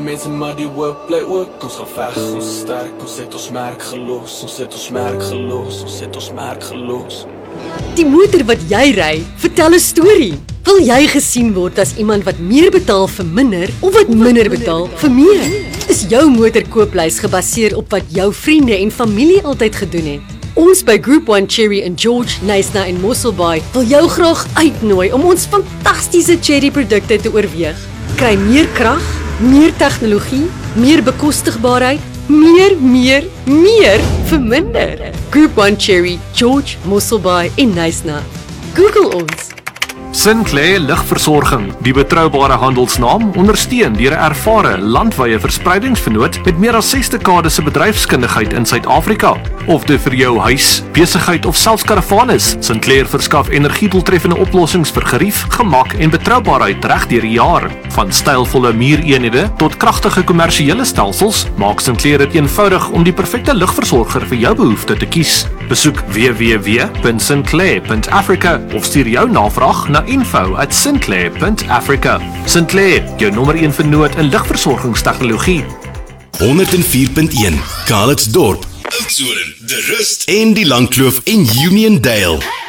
mense maar die work bly ook. Ons gaan veg, ons is sterk, ons het ons merk gelos. Ons het ons merk gelos, ons het ons merk gelos. Die motor wat jy ry, vertel 'n storie. Wil jy gesien word as iemand wat meer betaal vir minder of wat minder betaal vir meer? Is jou motorkooplys gebaseer op wat jou vriende en familie altyd gedoen het? Ons by Group 1 Cherry in George, Knysna en Mosselbaai wil jou graag uitnooi om ons fantastiese cherry produkte te oorweeg. Kry meer krag, meer tegnologie, meer bekostigbaarheid, meer vir minder. Group 1 Cherry, George, Mosselbaai en Knysna. Google ons. Sinclair Lugversorging, die betroubare handelsnaam, ondersteun deur 'n ervare landwyse verspreidingsvernoot met meer as 6 dekades se bedryfskundigheid in Suid-Afrika. Of dit vir jou huis, besigheid of selfs karavaan is, Sinclair verskaf energiedoeltreffende oplossings vir gerief, gemak en betroubaarheid reg deur die jaar. Van stylvolle muureenhede tot kragtige kommersiële stelsels, maak Sinclair dit eenvoudig om die perfekte lugversorger vir jou behoefte te kies. Besoek www.sinclair.africa of stuur jou navraag na info@sinclair.africa. Sinclair, jou nommer 1 vernoot in lugversorgingstegnologie. 104.1 Calitzdorp, Oudtshoorn, De Rust en die Langkloof en Uniondale.